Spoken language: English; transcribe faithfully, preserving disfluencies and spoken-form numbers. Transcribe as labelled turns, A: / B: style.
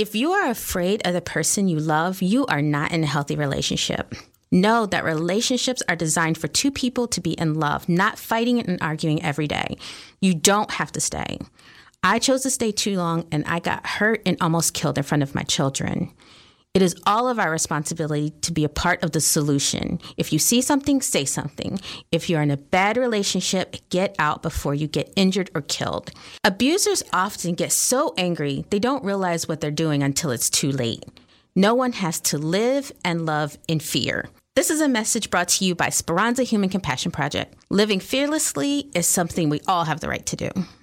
A: If you are afraid of the person you love, you are not in a healthy relationship. Know that relationships are designed for two people to be in love, not fighting and arguing every day. You don't have to stay. I chose to stay too long, and I got hurt and almost killed in front of my children. It is all of our responsibility to be a part of the solution. If you see something, say something. If you're in a bad relationship, get out before you get injured or killed. Abusers often get so angry, they don't realize what they're doing until it's too late. No one has to live and love in fear. This is a message brought to you by Speranza Human Compassion Project. Living fearlessly is something we all have the right to do.